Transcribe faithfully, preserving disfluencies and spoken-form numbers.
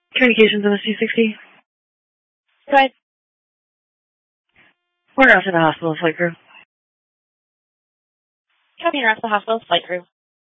Communications in the C sixty. Go ahead. We're out to the hospital flight crew. Copy and ask the hospital flight crew.